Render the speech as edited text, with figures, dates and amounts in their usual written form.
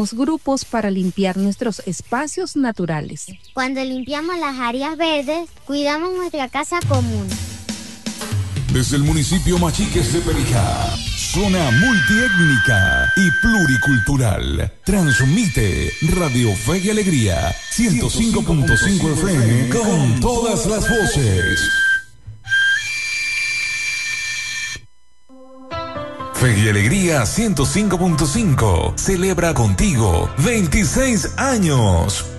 formamos grupos para limpiar nuestros espacios naturales. Cuando limpiamos las áreas verdes, cuidamos nuestra casa común. Desde el municipio Machiques de Perijá, zona multiétnica y pluricultural, transmite Radio Fe y Alegría 105.5 FM con todas las voces. Fe y Alegría 105.5 celebra contigo 26 años.